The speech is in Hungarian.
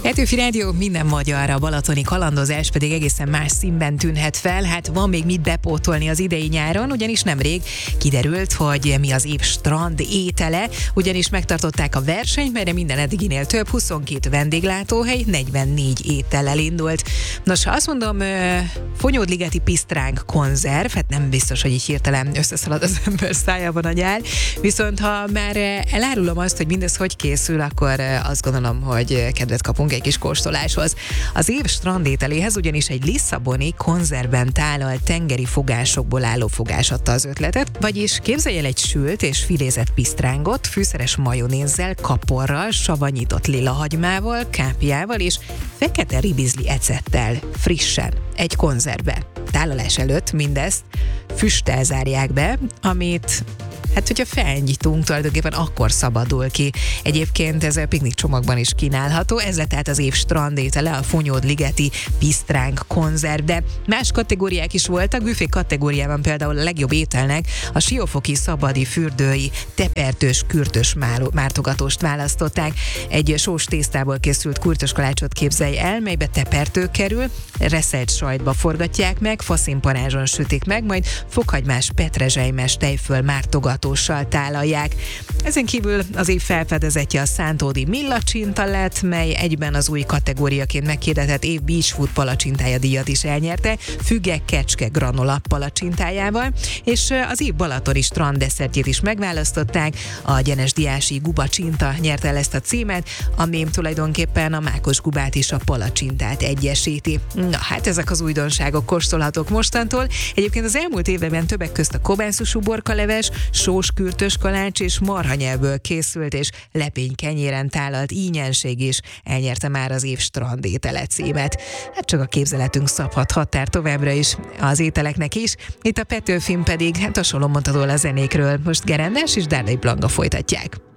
Petőfi Rádió, minden magyar, a balatoni kalandozás pedig egészen más színben tűnhet fel. Hát van még mit bepótolni az idei nyáron, ugyanis nemrég kiderült, hogy mi az év strand étele, ugyanis megtartották a versenyt, melyre minden eddiginél több, 22 vendéglátóhely, 44 étellel indult. Nos, ha azt mondom, Fonyódligeti pisztránk konzerv, hát nem biztos, hogy így hirtelen összeszalad az ember szájában a nyál, viszont ha már elárulom azt, hogy mindez hogy készül, akkor azt gondolom, hogy kedvet kapunk egy kis kóstoláshoz. Az év strandételéhez ugyanis egy lisszaboni konzervben tálalt tengeri fogásokból álló fogás adta az ötletet, vagyis képzelj el egy sült és filézett pisztrángot, fűszeres majonézzel, kaporral, savanyított lilahagymával, kápiával és fekete ribizli ecettel, frissen, egy konzervbe. Tálalás előtt mindezt füsttel zárják be, amit hogyha felnyitunk, tulajdonképpen akkor szabadul ki. Egyébként ez a piknik csomagban is kínálható, ez lett tehát az év strandétele, a Fonyódligeti pisztránk konzerv, de más kategóriák is voltak, büfé kategóriában például a legjobb ételnek a siófoki szabadi fürdői tepertős kürtös mártogatóst választották. Egy sós tésztából készült kurtos kalácsot képzelj el, melybe tepertő kerül, reszelt sajtba forgatják meg, faszínparázson sütik meg, majd fokhagymás petrezselymes tejföl mártogatóssal tálalják. Ezen kívül az év felfedezetje a szántódi millacsinta lett, mely egyben az új kategóriaként meghirdetett év Beach Food palacsintája díjat is elnyerte, füge kecske granola palacsintájával, és az év balatoni strand desszertjét is megválasztották, a gyenes diási gubacsinta nyerte el ezt a címet, ami tulajdonképpen a mákos gubát és a palacsintát egyesíti. Na hát ezek az újdonságok kóstolhatók mostantól. Egyébként az elmúlt években többek közt a kobenszusú borkaleves, sós kürtös kalács és marhanyelből készült és lepény kenyéren tálalt ínyenség is elnyerte már az év strandétele címet. Hát csak a képzeletünk szabhat határ továbbra is az ételeknek is. Itt a Petőfin pedig hasonló mondható a zenékről. Most Gerendás és Dárdai Blanka folytatják.